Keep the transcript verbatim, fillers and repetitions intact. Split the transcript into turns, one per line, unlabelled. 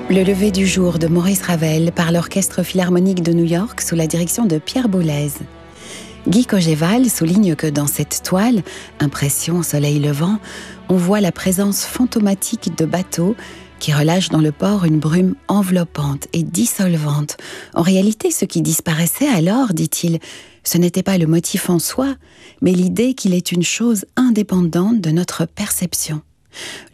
Le lever du jour de Maurice Ravel par l'Orchestre Philharmonique de New York sous la direction de Pierre Boulez. Guy Kojèval souligne que dans cette toile, Impression soleil levant, on voit la présence fantomatique de bateaux qui relâchent dans le port une brume enveloppante et dissolvante. En réalité, ce qui disparaissait alors, dit-il, ce n'était pas le motif en soi, mais l'idée qu'il est une chose indépendante de notre perception.